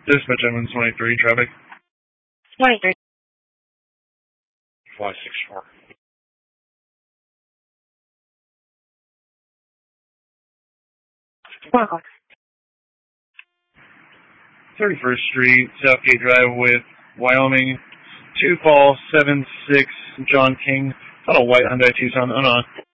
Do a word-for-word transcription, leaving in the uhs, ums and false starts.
Dispatch M one twenty-three, traffic. twenty-three. Fly six four. One o'clock. thirty-first Street, Southgate Drive with Wyoming. Two fall seven six John King. On a white Hyundai Tucson. On on.